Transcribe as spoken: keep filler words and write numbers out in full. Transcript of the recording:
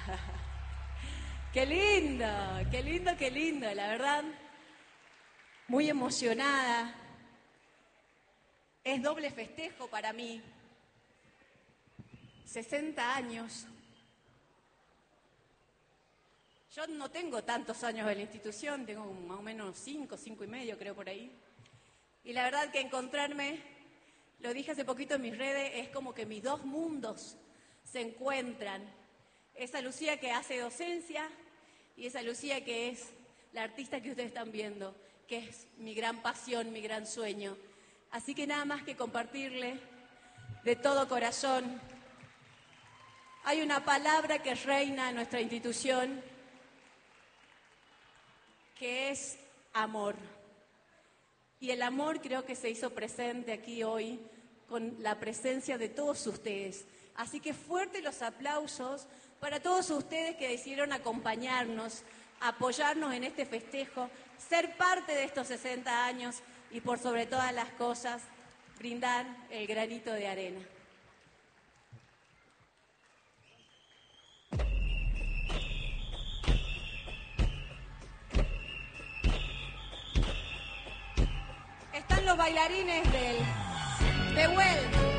Qué lindo, qué lindo, qué lindo, la verdad. Muy emocionada. Es doble festejo para mí. sesenta años. Yo no tengo tantos años en la institución, tengo más o menos cinco, cinco y medio creo por ahí. Y la verdad que encontrarme, lo dije hace poquito en mis redes, es como que mis dos mundos se encuentran. Esa Lucía que hace docencia y esa Lucía que es la artista que ustedes están viendo, que es mi gran pasión, mi gran sueño. Así que nada más que compartirle de todo corazón. Hay una palabra que reina en nuestra institución, que es amor. Y el amor creo que se hizo presente aquí hoy con la presencia de todos ustedes. Así que fuertes los aplausos para todos ustedes que decidieron acompañarnos, apoyarnos en este festejo, ser parte de estos sesenta años y por sobre todas las cosas, brindar el granito de arena. Están los bailarines del The Well.